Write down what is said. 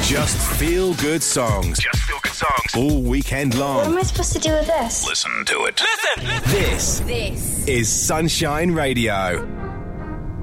Just feel good songs. Just feel good songs. All weekend What long. am I supposed to do with this? Listen to it. This is Sunshine Radio.